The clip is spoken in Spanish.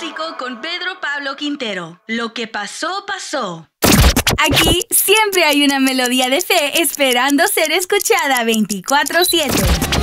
Básico con Pedro Pablo Quintero. Lo que pasó, pasó. Aquí siempre hay una melodía de fe esperando ser escuchada 24/7.